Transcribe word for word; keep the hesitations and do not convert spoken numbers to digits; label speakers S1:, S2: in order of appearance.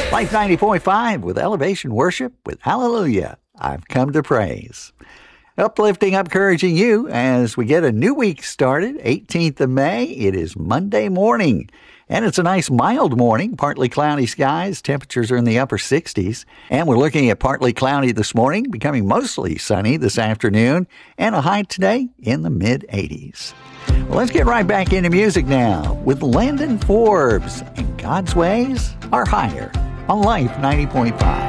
S1: Life ninety point five with Elevation Worship with Hallelujah. I've come to praise. Uplifting, encouraging you as we get a new week started. eighteenth of May. It is Monday morning. And it's a nice mild morning, partly cloudy skies. Temperatures are in the upper sixties. And we're looking at partly cloudy this morning, becoming mostly sunny this afternoon, and a high today in the mid eighties. Well, let's get right back into music now with Landon Forbes. And God's ways are higher on Life ninety point five.